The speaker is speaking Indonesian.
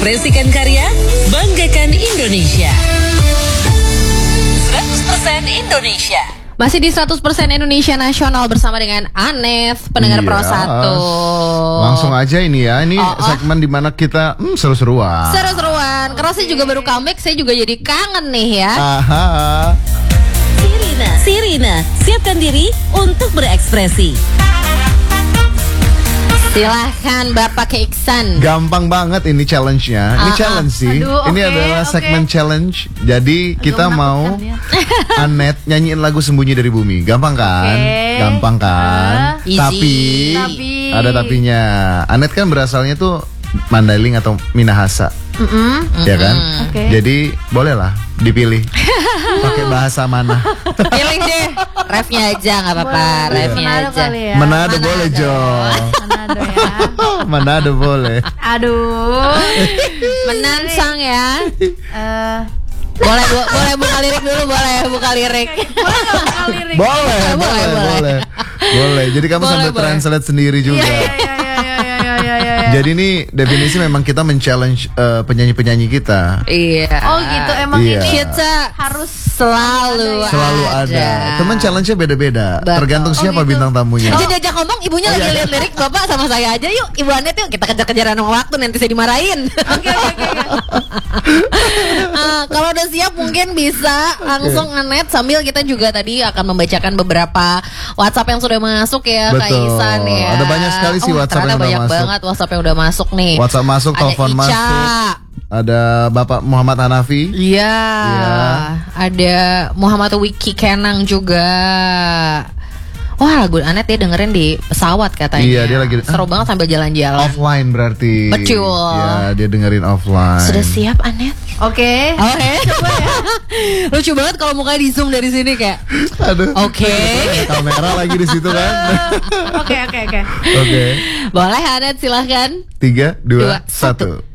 Ekspresikan karya, banggakan Indonesia. 100% Indonesia. Masih di 100% Indonesia Nasional bersama dengan Anet, pendengar Pro 1. Langsung aja ini ya, ini segmen dimana kita seru-seruan. Seru-seruan, karena saya juga baru comeback, saya juga jadi kangen nih ya. Aha. Sirina, siapkan diri untuk berekspresi. Silahkan Bapak Keiksan. Gampang banget ini challenge-nya. Ini challenge sih. Aduh, ini adalah segmen challenge. Jadi kita mau Anet nyanyiin lagu Sembunyi dari Bumi. Gampang kan? Gampang kan? Easy. Tapi ada tapinya. Anet kan berasalnya tuh Mandailing atau Minahasa. Ya kan? Jadi bolehlah dipilih pakai bahasa mana. Pilih deh, refnya aja nggak apa-apa, refnya aja. Ya. Manado boleh Jo. Manado ya. Manado boleh. Aduh. Menansang ya. Boleh buka lirik dulu, boleh buka lirik. Boleh. Jadi kamu sambil translate sendiri juga. Jadi ini definisi memang kita men-challenge penyanyi-penyanyi kita. Iya. Oh gitu, emang Iya. ini Kita harus selalu ada. Teman challenge-nya beda-beda. Betul. Tergantung siapa bintang tamunya. Jadi diajak ngomong, ibunya lagi lihat lirik, Bapak sama saya aja yuk. Ibu Anet yuk, kita kejar-kejaran waktu, nanti saya dimarahin. Oke. Kalau udah siap mungkin bisa langsung Anet, sambil kita juga tadi akan membacakan beberapa WhatsApp yang sudah masuk ya, Kak Betul. Isan ya. Ada banyak sekali sih WhatsApp yang udah banyak masuk. banget WhatsApp yang udah masuk nih. WhatsApp masuk, Ada telepon Ica. masuk. Ada Bapak Muhammad Hanafi. Iya. Iya. Ada Muhammad Wiki Kenang juga. Wah, lagu Anet dia dengerin di pesawat katanya. Iya, dia lagi seru banget sambil jalan-jalan. Offline berarti. Betul. Ya, dia dengerin offline. Sudah siap Anet? Oke. Coba ya. Lucu banget kalau mukanya di zoom dari sini kayak. Aduh. Oke. Kamera lagi di situ kan. Oke. Oke. Boleh Anet, silahkan. 3, 2, Dua, 1.